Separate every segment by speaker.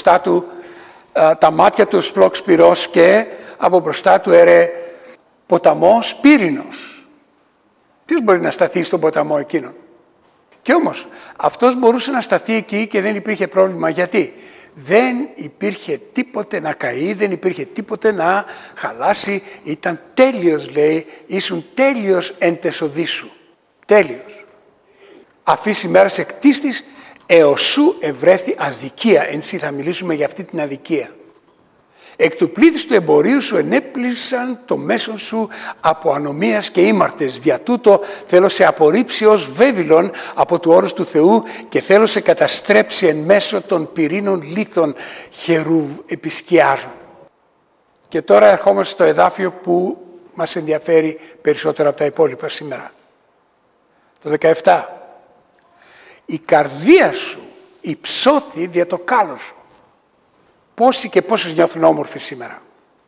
Speaker 1: μπροστά του τα μάτια του ως φλόξ πυρός και από μπροστά του έρε ποταμός πύρινος. Ποιος μπορεί να σταθεί στον ποταμό εκείνον? Και όμως αυτός μπορούσε να σταθεί εκεί και δεν υπήρχε πρόβλημα. Γιατί? Δεν υπήρχε τίποτε να καεί, δεν υπήρχε τίποτε να χαλάσει. Ήταν τέλειος, λέει, ήσουν τέλειος εν τεσοδύσου. Τέλειος. Αφής ημέρας εκτίστης έως σου ευρέθη αδικία. Εν σύ θα μιλήσουμε για αυτή την αδικία. Εκ του πλήθους του εμπορίου σου ενέπλησαν το μέσον σου από ανομίας και ήμαρτες. Δια τούτο θέλω σε απορρίψει ως βέβυλον από του όρους του Θεού και θέλω σε καταστρέψει εν μέσω των πυρήνων λίθων χερούβ επισκιάζων. Και τώρα ερχόμαστε στο εδάφιο που μας ενδιαφέρει περισσότερο από τα υπόλοιπα σήμερα. Το 17. Η καρδία σου υψώθη δια το κάλος σου. Πόσοι και πόσες νιώθουν όμορφοι σήμερα?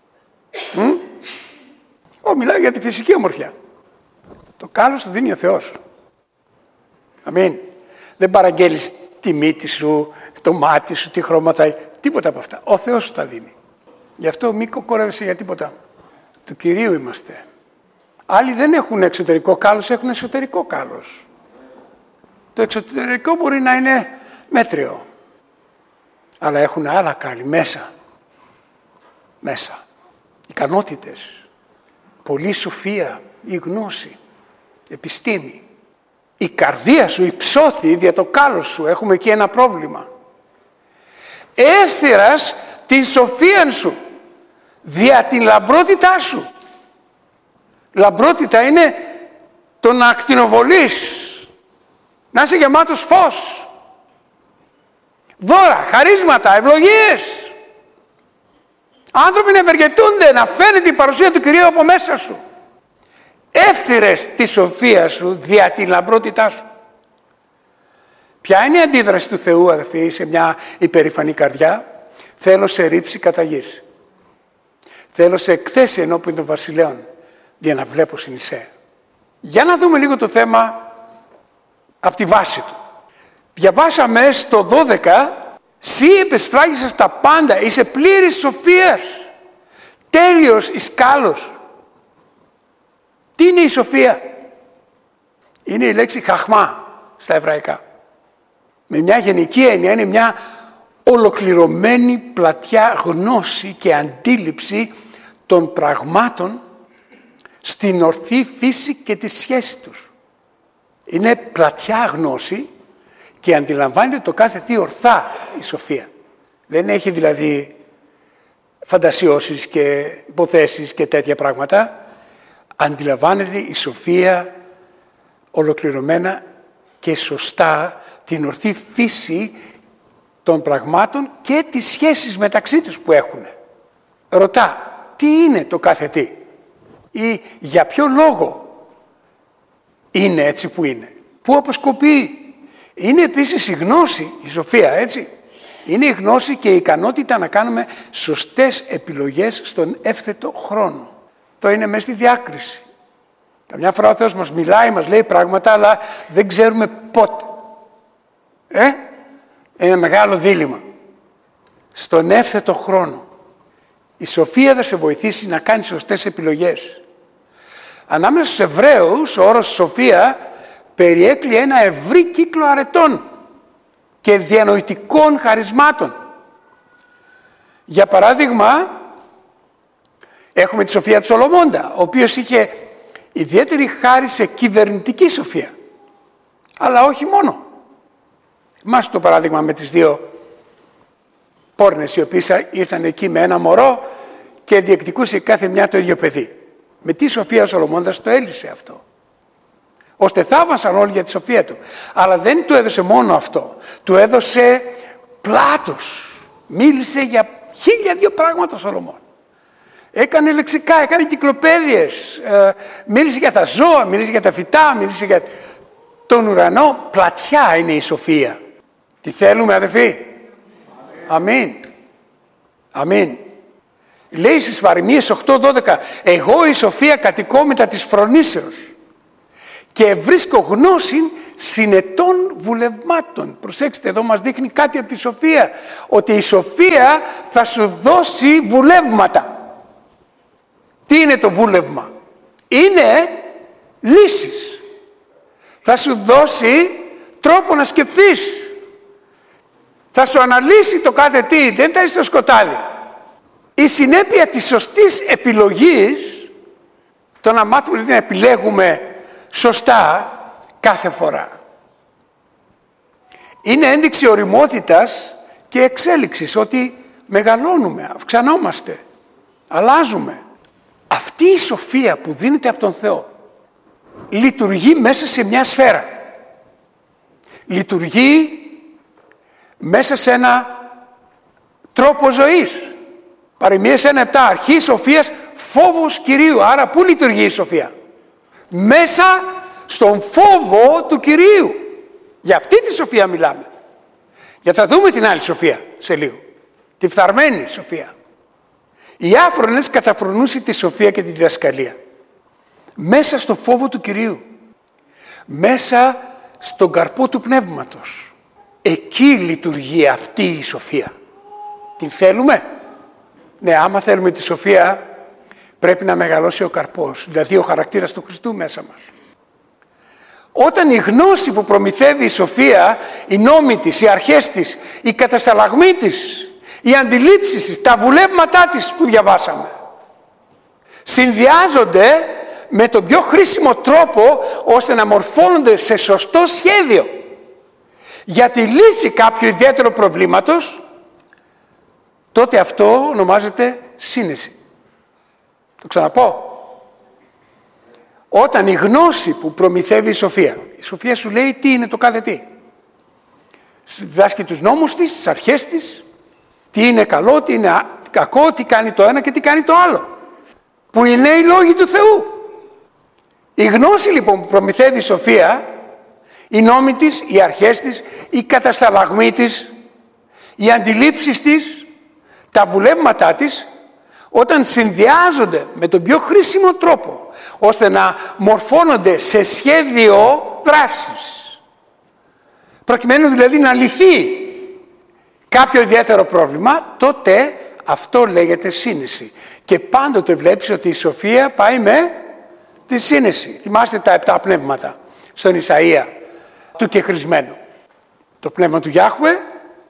Speaker 1: Μιλάω για τη φυσική ομορφιά. Το κάλος το δίνει ο Θεός. Αμήν. Δεν παραγγέλεις τη μύτη σου, το μάτι σου, τι χρώμα θα έχει. Τίποτα από αυτά. Ο Θεός σου τα δίνει. Γι' αυτό μη κοκορεύεσαι για τίποτα. Του Κυρίου είμαστε. Άλλοι δεν έχουν εξωτερικό κάλος, έχουν εσωτερικό κάλος. Το εξωτερικό μπορεί να είναι μέτριο. Αλλά έχουν άλλα κάλλη μέσα. Μέσα. Ικανότητες. Πολλή σοφία, η γνώση, επιστήμη. Η καρδία σου υψώθη δια το κάλος σου. Έχουμε εκεί ένα πρόβλημα. Έφθυρας την σοφία σου δια την λαμπρότητά σου. Λαμπρότητα είναι το να ακτινοβολείς. Να είσαι γεμάτος φως. Δώρα, χαρίσματα, ευλογίες. Άνθρωποι να ευεργετούνται, να φαίνεται η παρουσία του Κυρίου από μέσα σου. Έφθυρες τη σοφία σου δια την λαμπρότητά σου. Ποια είναι η αντίδραση του Θεού, αδελφοί, σε μια υπερηφανή καρδιά? Θέλω σε ρίψει κατά γης. Θέλω σε εκθέσει ενώπιον των βασιλέων, για να βλέπω συνεισέ. Για να δούμε λίγο το θέμα από τη βάση του. Διαβάσαμε στο 12, «Συ επεσφράγισες τα πάντα, είσαι πλήρης σοφίας, τέλειος εις κάλος». Τι είναι η σοφία? Είναι η λέξη χαχμά στα εβραϊκά. Με μια γενική έννοια είναι μια ολοκληρωμένη πλατιά γνώση και αντίληψη των πραγμάτων στην ορθή φύση και τη σχέση τους. Είναι πλατιά γνώση και αντιλαμβάνεται το κάθε τι ορθά η σοφία. Δεν έχει δηλαδή φαντασιώσεις και υποθέσεις και τέτοια πράγματα. Αντιλαμβάνεται η σοφία ολοκληρωμένα και σωστά την ορθή φύση των πραγμάτων και τις σχέσεις μεταξύ τους που έχουν. Ρωτά, τι είναι το κάθε τι ή για ποιο λόγο είναι έτσι που είναι, πού αποσκοπεί. Είναι επίσης η γνώση, η σοφία, έτσι. Είναι η γνώση και η ικανότητα να κάνουμε σωστές επιλογές στον εύθετο χρόνο. Αυτό είναι μέσα στη διάκριση. Καμιά φορά ο Θεός μας μιλάει, μας λέει πράγματα, αλλά δεν ξέρουμε πότε. Είναι μεγάλο δίλημμα. Στον εύθετο χρόνο. Η σοφία θα σε βοηθήσει να κάνεις σωστές επιλογές. Ανάμεσα στους Εβραίους, ο όρος σοφία περιέκλει ένα ευρύ κύκλο αρετών και διανοητικών χαρισμάτων. Για παράδειγμα, έχουμε τη σοφία του Σολομώντα, ο οποίος είχε ιδιαίτερη χάρη σε κυβερνητική σοφία. Αλλά όχι μόνο. Μας το παράδειγμα με τις δύο πόρνες, οι οποίες ήρθαν εκεί με ένα μωρό και διεκδικούσε κάθε μια το ίδιο παιδί. Με τι σοφία ο Σολομώντας το έλυσε αυτό. Ώστε θαύμασαν όλοι για τη σοφία του. Αλλά δεν του έδωσε μόνο αυτό. Του έδωσε πλάτος. Μίλησε για 1002 πράγματα ο Σολομών. Έκανε λεξικά, έκανε κυκλοπαίδειες. Μίλησε για τα ζώα, μίλησε για τα φυτά, μίλησε για τον ουρανό. Πλατιά είναι η σοφία. Τι θέλουμε, αδελφοί? Αμήν. Αμήν. Λέει στις Παροιμίες 8:12, εγώ η σοφία κατοικώ μετά της φρονήσεως και βρίσκω γνώση συνετών βουλευμάτων. Προσέξτε, εδώ μας δείχνει κάτι από τη σοφία, ότι η σοφία θα σου δώσει βουλεύματα. Τι είναι το βούλευμα? Είναι λύσεις. Θα σου δώσει τρόπο να σκεφτείς. Θα σου αναλύσει το κάθε τι, δεν θα είσαι στο σκοτάδι. Η συνέπεια της σωστής επιλογής, το να μάθουμε να επιλέγουμε σωστά κάθε φορά, είναι ένδειξη ωριμότητας και εξέλιξης, ότι μεγαλώνουμε, αυξανόμαστε, αλλάζουμε. Αυτή η σοφία που δίνεται από τον Θεό λειτουργεί μέσα σε μια σφαίρα. Λειτουργεί μέσα σε ένα τρόπο ζωής. Παροιμίες 1:7, αρχή σοφίας φόβος Κυρίου. Άρα πού λειτουργεί η σοφία? Μέσα στον φόβο του Κυρίου. Για αυτή τη σοφία μιλάμε. Για θα δούμε την άλλη σοφία σε λίγο. Τη φθαρμένη σοφία. Οι άφρονες καταφρονούσε τη σοφία και τη διδασκαλία. Μέσα στο φόβο του Κυρίου. Μέσα στον καρπό του πνεύματος. Εκεί λειτουργεί αυτή η σοφία. Την θέλουμε? Ναι, άμα θέλουμε τη σοφία, πρέπει να μεγαλώσει ο καρπός, δηλαδή ο χαρακτήρας του Χριστού μέσα μας. Όταν η γνώση που προμηθεύει η σοφία, οι νόμοι της, οι αρχές της, οι κατασταλαγμοί της, οι αντιλήψεις της, τα βουλεύματά της που διαβάσαμε, συνδυάζονται με τον πιο χρήσιμο τρόπο ώστε να μορφώνονται σε σωστό σχέδιο για τη λύση κάποιου ιδιαίτερου προβλήματος, τότε αυτό ονομάζεται σύνεση. Το ξαναπώ. Όταν η γνώση που προμηθεύει η σοφία σου λέει τι είναι το κάθε τι. Διδάσκει τους νόμους της, τις αρχές της, τι είναι καλό, τι είναι κακό, τι κάνει το ένα και τι κάνει το άλλο. Που είναι οι λόγοι του Θεού. Η γνώση λοιπόν που προμηθεύει η σοφία, οι νόμοι της, οι αρχές της, οι κατασταλαγμοί της, οι αντιλήψεις της, τα βουλεύματά της, όταν συνδυάζονται με τον πιο χρήσιμο τρόπο, ώστε να μορφώνονται σε σχέδιο δράσης, προκειμένου δηλαδή να λυθεί κάποιο ιδιαίτερο πρόβλημα, τότε αυτό λέγεται σύνεση. Και πάντοτε βλέπεις ότι η σοφία πάει με τη σύνεση. Θυμάστε τα 7 πνεύματα στον Ισαΐα του κεχρισμένου. Το πνεύμα του Γιάχουε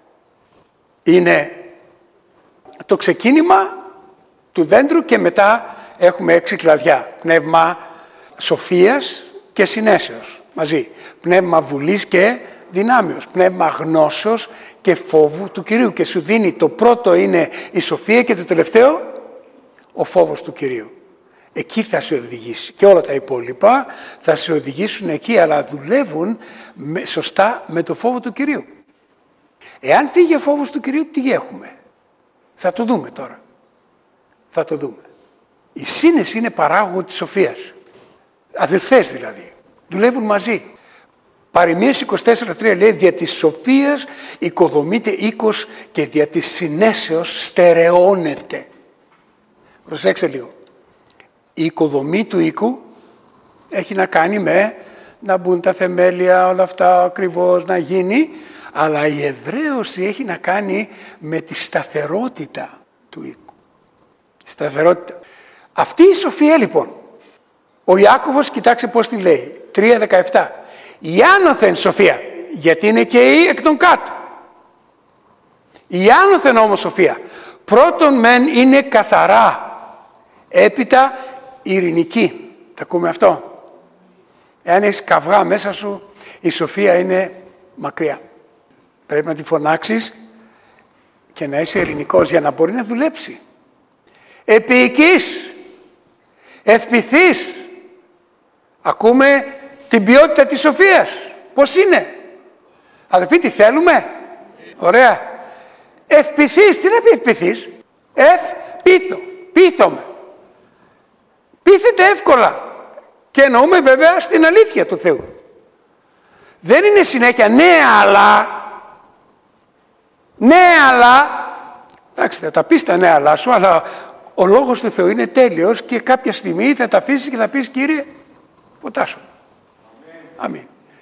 Speaker 1: είναι το ξεκίνημα του δέντρου και μετά έχουμε 6 κλαδιά. Πνεύμα σοφίας και συνέσεως μαζί. Πνεύμα βουλής και δυνάμεως. Πνεύμα γνώσεως και φόβου του Κυρίου. Και σου δίνει, το πρώτο είναι η σοφία και το τελευταίο ο φόβος του Κυρίου. Εκεί θα σε οδηγήσει. Και όλα τα υπόλοιπα θα σε οδηγήσουν εκεί, αλλά δουλεύουν σωστά με το φόβο του Κυρίου. Εάν φύγει ο φόβος του Κυρίου, τι έχουμε? Θα το δούμε τώρα. Θα το δούμε. Η σύνεση είναι παράγωγο της σοφίας. Αδελφές δηλαδή. Δουλεύουν μαζί. Παροιμίες 24:3 λέει, δια της σοφίας οικοδομείται οίκος και δια της συνέσεως στερεώνεται. Προσέξτε λίγο. Η οικοδομή του οίκου έχει να κάνει με να μπουν τα θεμέλια, όλα αυτά ακριβώς να γίνει, αλλά η εδραίωση έχει να κάνει με τη σταθερότητα του οίκου. Σταθερότητα. Αυτή η σοφία λοιπόν, ο Ιάκωβος κοιτάξτε πώς τη λέει, 3:17. Η άνωθεν σοφία, γιατί είναι και η εκ των κάτω. Η άνωθεν όμως σοφία, πρώτον μεν είναι καθαρά, έπειτα ειρηνική. Τα ακούμε αυτό? Εάν έχεις καυγά μέσα σου, η σοφία είναι μακριά. Πρέπει να τη φωνάξεις και να είσαι ειρηνικός για να μπορεί να δουλέψει. Επίοικης, ευπηθής. Ακούμε την ποιότητα της σοφίας. Πώς είναι? Αδελφοί, τι θέλουμε? Ωραία. Ευπηθής, τι να πει ευπηθής? Πείθομαι. Πείθεται εύκολα. Και εννοούμε βέβαια στην αλήθεια του Θεού. Δεν είναι συνέχεια ναι αλλά. Εντάξει, θα τα πεις τα ναι αλλά σου, αλλά ο λόγος του Θεού είναι τέλειος και κάποια στιγμή θα τα αφήσεις και θα πεις Κύριε, ποτάσου. Αμήν.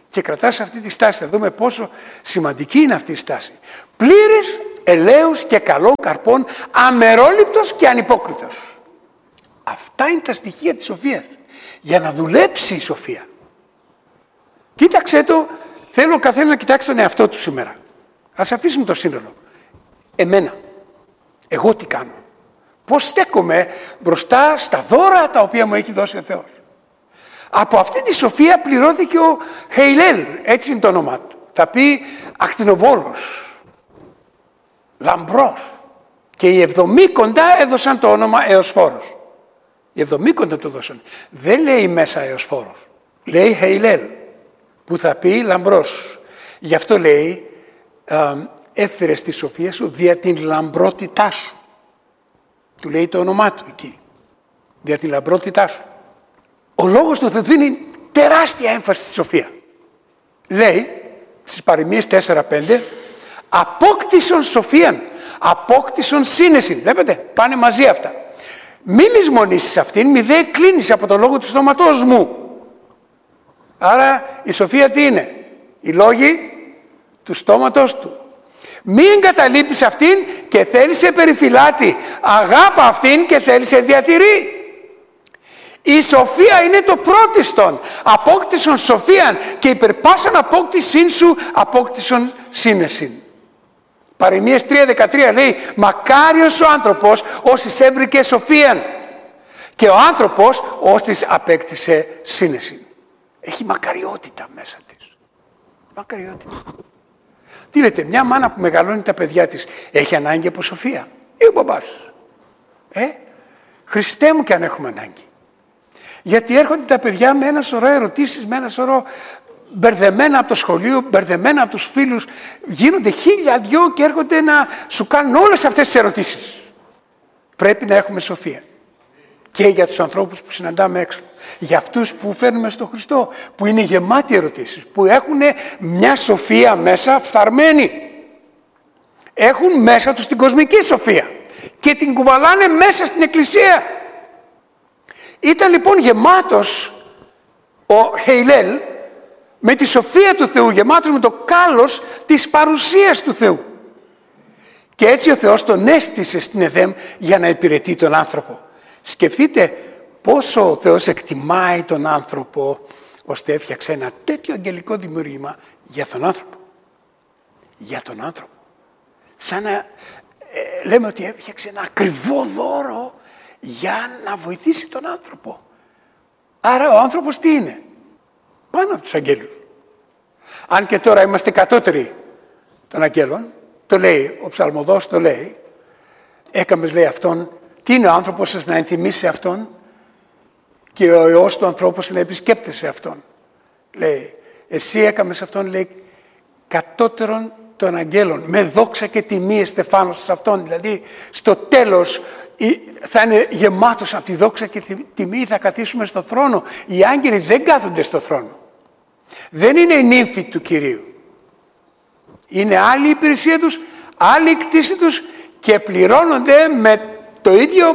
Speaker 1: και κρατάς αυτή τη στάση. Θα δούμε πόσο σημαντική είναι αυτή η στάση. Πλήρης ελαίους και καλών καρπών, αμερόληπτος και ανυπόκριτος. Αυτά είναι τα στοιχεία της σοφίας. Για να δουλέψει η σοφία. Κοίταξε το, θέλω ο καθένας να κοιτάξει τον εαυτό του σήμερα. Ας αφήσουμε το σύνολο. Εμένα, εγώ τι κάνω. Πώς στέκομαι μπροστά στα δώρα τα οποία μου έχει δώσει ο Θεός. Από αυτή τη σοφία πληρώθηκε ο Χεϊλέλ, έτσι είναι το όνομά του. Θα πει ακτινοβόλος, λαμπρός. Και οι Εβδομήκοντα έδωσαν το όνομα Εωσφόρος. Οι Εβδομήκοντα το δώσαν. Δεν λέει μέσα Εωσφόρος. Λέει Χεϊλέλ, που θα πει λαμπρός. Γι' αυτό λέει εύθυρες τη σοφία σου δια την λαμπρότητά σου. Του λέει το όνομά του εκεί. Δια την λαμπρότητά σου. Ο λόγος του Θεού δίνει τεράστια έμφαση στη σοφία. Λέει στις παροιμίες 4-5, απόκτησον σοφίαν, απόκτησον σύνεσιν. Βλέπετε, πάνε μαζί αυτά. Μη λησμονήσεις αυτήν, μη δε κλείνεις από το λόγο του στόματός μου. Άρα η σοφία τι είναι? Οι λόγοι του στόματος του. Μη εγκαταλείπεις αυτήν και θέλησε περιφυλάτη. Αγάπα αυτήν και θέλησε διατηρεί. Η σοφία είναι το πρώτιστον. Απόκτησον σοφίαν και υπερπάσαν απόκτησήν σου απόκτησον σύνεσιν. Παροιμίες 3:13 λέει, μακάριος ο άνθρωπος όσοι έβρικε σοφίαν και ο άνθρωπος όσοι απέκτησε σύνεσιν. Έχει μακαριότητα μέσα της. Μακαριότητα. Τι λέτε, μια μάνα που μεγαλώνει τα παιδιά της έχει ανάγκη από σοφία? Ή ο μπαμπάς? Χριστέ μου, και αν έχουμε ανάγκη. Γιατί έρχονται τα παιδιά με ένα σωρό ερωτήσεις, με ένα σωρό μπερδεμένα από το σχολείο, μπερδεμένα από τους φίλους. Γίνονται 1000 και έρχονται να σου κάνουν όλες αυτές τις ερωτήσεις. Πρέπει να έχουμε σοφία. Και για τους ανθρώπους που συναντάμε έξω. Για αυτούς που φέρνουμε στον Χριστό, που είναι γεμάτοι ερωτήσεις, που έχουν μια σοφία μέσα φθαρμένη. Έχουν μέσα τους την κοσμική σοφία και την κουβαλάνε μέσα στην Εκκλησία. Ήταν λοιπόν γεμάτος ο Χεϊλέλ με τη σοφία του Θεού, γεμάτος με το κάλος της παρουσίας του Θεού. Και έτσι ο Θεός τον έστησε στην Εδέμ για να υπηρετεί τον άνθρωπο. Σκεφτείτε πόσο ο Θεός εκτιμάει τον άνθρωπο, ώστε έφτιαξε ένα τέτοιο αγγελικό δημιούργημα για τον άνθρωπο. Για τον άνθρωπο. Σαν να λέμε ότι έφτιαξε ένα ακριβό δώρο για να βοηθήσει τον άνθρωπο. Άρα ο άνθρωπος τι είναι? Πάνω από τους αγγέλους. Αν και τώρα είμαστε κατώτεροι των αγγέλων, το λέει ο ψαλμοδός, το λέει, έκαμες, λέει, αυτόν, τι είναι ο άνθρωπος σας, να ενθυμίσει αυτόν, και ο Υιός του ανθρώπου να επισκέπτεσαι αυτόν. Λέει, εσύ έκαμες αυτόν, λέει, κατώτερον των αγγέλων, με δόξα και τιμή εστεφάνωσες σε αυτόν. Δηλαδή, στο τέλος θα είναι γεμάτος από τη δόξα και τη τιμή, θα καθίσουμε στο θρόνο. Οι άγγελοι δεν κάθονται στο θρόνο. Δεν είναι η νύμφη του Κυρίου. Είναι άλλη η υπηρεσία τους, άλλη η κτήση τους και πληρώνονται με το ίδιο,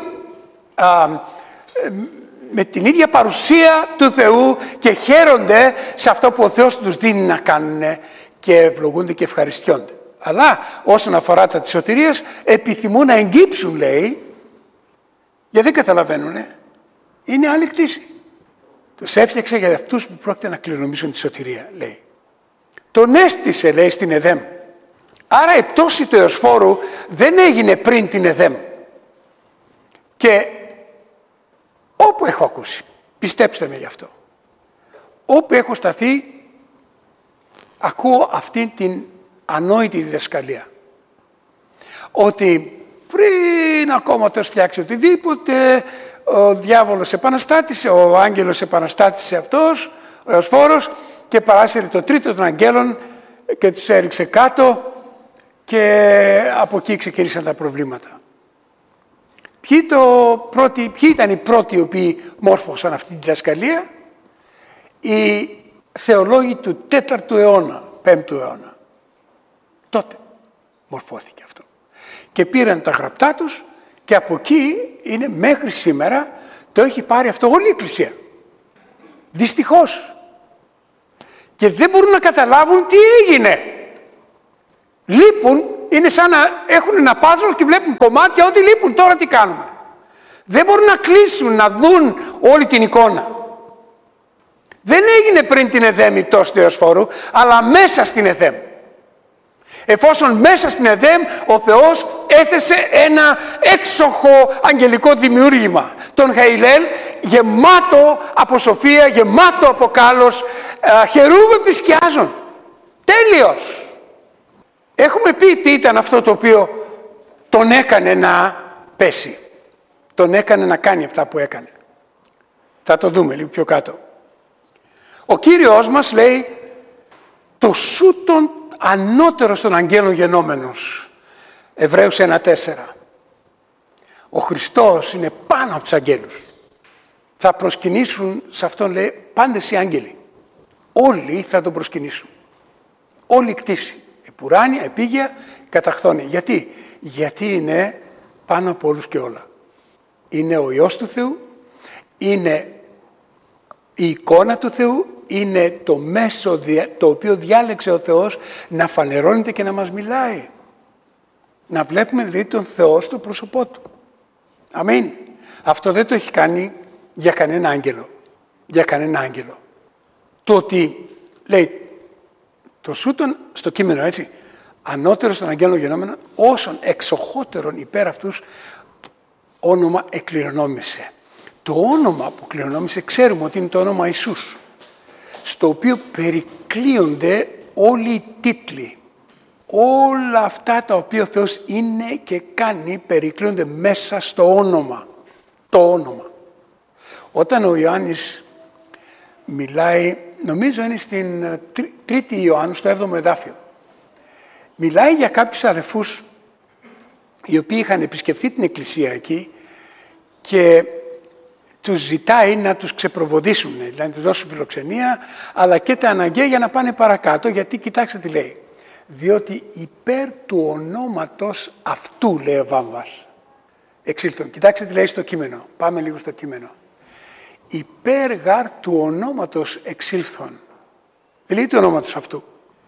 Speaker 1: με την ίδια παρουσία του Θεού και χαίρονται σε αυτό που ο Θεός τους δίνει να κάνουν και ευλογούνται και ευχαριστιόνται. Αλλά όσον αφορά τα της σωτηρίας, επιθυμούν να εγκύψουν, λέει, γιατί δεν καταλαβαίνουνε. Είναι άλλη κτήση. Τους έφτιαξε για αυτούς που πρόκειται να κληρονομήσουν τη σωτηρία, λέει. Τον έστησε, λέει, στην Εδέμ. Άρα η πτώση του Εωσφόρου δεν έγινε πριν την Εδέμ. Και όπου έχω ακούσει, πιστέψτε με γι' αυτό, όπου έχω σταθεί, ακούω αυτήν την ανόητη διδασκαλία. Ότι πριν ακόμα ο Θεός φτιάξει οτιδήποτε, ο διάβολος επαναστάτησε, ο άγγελος επαναστάτησε αυτός, ο Εωσφόρος, και παράσυρε το τρίτο των αγγέλων και τους έριξε κάτω και από εκεί ξεκίνησαν τα προβλήματα. Ποιοι ήταν οι πρώτοι οι οποίοι μόρφωσαν αυτή τη διδασκαλία? Οι θεολόγοι του 4ου αιώνα, 5ου αιώνα. Τότε μορφώθηκε αυτό. Και πήραν τα γραπτά τους και από εκεί είναι μέχρι σήμερα, το έχει πάρει αυτό όλη η Εκκλησία. Δυστυχώς. και δεν μπορούν να καταλάβουν τι έγινε. Λείπουν, είναι σαν να έχουν ένα πάζλ και βλέπουν κομμάτια ότι λείπουν. Τώρα τι κάνουμε? Δεν μπορούν να κλείσουν, να δουν όλη την εικόνα. Δεν έγινε πριν την Εδέμ η πτώση του Ιωσφόρου, αλλά μέσα στην Εδέμ. Εφόσον μέσα στην Εδέμ ο Θεός έθεσε ένα έξοχο αγγελικό δημιούργημα, τον Χαηλέλ, γεμάτο από σοφία, γεμάτο από κάλος, χερούβε επισκιάζων. Τέλειος. Έχουμε πει τι ήταν αυτό το οποίο τον έκανε να πέσει. Τον έκανε να κάνει αυτά που έκανε. Θα το δούμε λίγο πιο κάτω. Ο Κύριος μας λέει, το σούτον ανώτερος των αγγέλων γενόμενος. Εβραίους 1:4. Ο Χριστός είναι πάνω από τους αγγέλους. Θα προσκυνήσουν σε αυτόν, λέει, πάντες οι άγγελοι. Όλοι θα τον προσκυνήσουν. Όλη η κτήση. Επουράνια, επίγεια, καταχθόνια. Γιατί? Γιατί είναι πάνω από όλους και όλα. Είναι ο Υιός του Θεού, είναι η εικόνα του Θεού, είναι το μέσο το οποίο διάλεξε ο Θεός να φανερώνεται και να μας μιλάει. Να βλέπουμε δηλαδή τον Θεό στο πρόσωπό Του. Αμήν. Αυτό δεν το έχει κάνει για κανένα άγγελο. Για κανένα άγγελο. Το ότι λέει το σούτον στο κείμενο έτσι, ανώτερος των αγγέλων γενόμενων, όσων εξοχότερον υπέρ αυτούς όνομα εκκληρονόμησε. Το όνομα που κληρονόμησε ξέρουμε ότι είναι το όνομα Ιησούς, στο οποίο περικλείονται όλοι οι τίτλοι. Όλα αυτά τα οποία ο Θεός είναι και κάνει περικλείονται μέσα στο όνομα. Το όνομα. Όταν ο Ιωάννης μιλάει, νομίζω είναι στην 3η Ιωάννου, στο 7ο εδάφιο, μιλάει για κάποιους αδελφούς οι οποίοι είχαν επισκεφτεί την εκκλησία εκεί και τους ζητάει να τους ξεπροβοδίσουν, δηλαδή να τους δώσουν φιλοξενία, αλλά και τα αναγκαία για να πάνε παρακάτω, γιατί κοιτάξτε τι λέει. Διότι υπέρ του ονόματος αυτού, λέει ο Βάμβας, εξήλθον. Κοιτάξτε τι λέει στο κείμενο. Πάμε λίγο στο κείμενο. Υπέρ γάρ του ονόματος εξήλθον. Δεν λέει του ονόματος αυτού.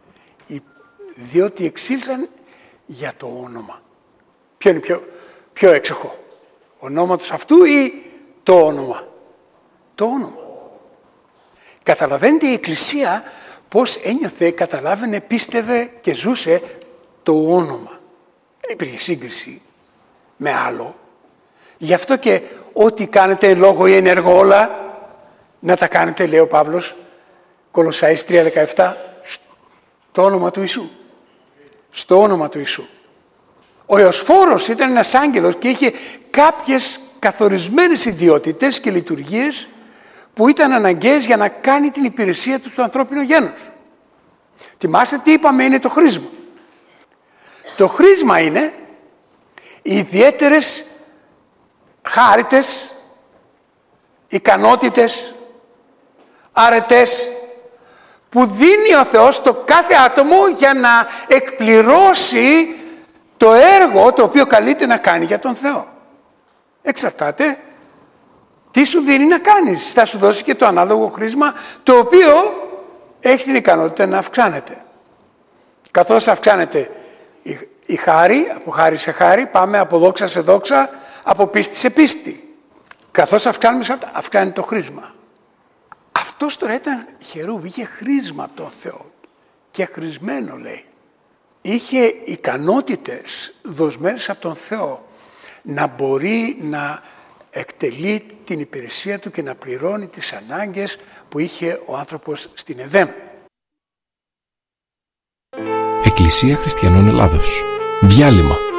Speaker 1: Διότι εξήλθαν για το όνομα. Ποιο είναι πιο έξοχο? Ονόματος αυτού ή το όνομα? Το όνομα. Καταλαβαίνετε η Εκκλησία πώς ένιωθε, καταλάβαινε, πίστευε και ζούσε το όνομα. Δεν υπήρχε σύγκριση με άλλο. Γι' αυτό και ό,τι κάνετε λόγο ή ενεργό όλα, να τα κάνετε, λέει ο Παύλος, Κολοσσάης 3:17, στο όνομα του Ιησού. Στο όνομα του Ιησού. Ο Ιωσφόρος ήταν ένας άγγελος και είχε κάποιες καθορισμένες ιδιότητες και λειτουργίες που ήταν αναγκαίες για να κάνει την υπηρεσία του στο ανθρώπινο γένος. Θυμάστε τι είπαμε είναι το χρήσμα. Το χρήσμα είναι οι ιδιαίτερες χάριτες, ικανότητες, αρετές που δίνει ο Θεός στο κάθε άτομο για να εκπληρώσει το έργο το οποίο καλείται να κάνει για τον Θεό. Εξαρτάται τι σου δίνει να κάνεις. Θα σου δώσει και το ανάλογο χρήσμα το οποίο έχει την ικανότητα να αυξάνεται. Καθώς αυξάνεται η χάρη, από χάρη σε χάρη, πάμε από δόξα σε δόξα, από πίστη σε πίστη. Καθώς αυξάνουμε σε αυτά, αυξάνει το χρήσμα. Αυτός τώρα ήταν χερούβ, είχε χρήσμα από τον Θεό και χρησμένο λέει. Είχε ικανότητες δοσμένες από τον Θεό να μπορεί να εκτελεί την υπηρεσία του και να πληρώνει τις ανάγκες που είχε ο άνθρωπος στην Εδέμ.
Speaker 2: Εκκλησία Χριστιανών Ελλάδος. Διάλειμμα.